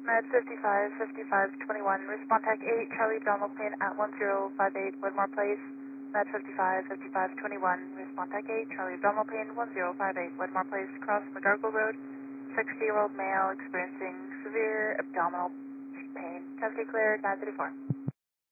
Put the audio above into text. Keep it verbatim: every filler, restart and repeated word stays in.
Med fifty-five, fifty-five twenty-one, respond tech eight, Charlie abdominal pain at one zero five eight, Wedmore Place. Med fifty-five, fifty-five twenty-one, respond tech eight, Charlie abdominal pain one zero five eight, Wedmore Place, across McGargle Road. sixty-year-old male experiencing severe abdominal pain. Test declared nine thirty-four.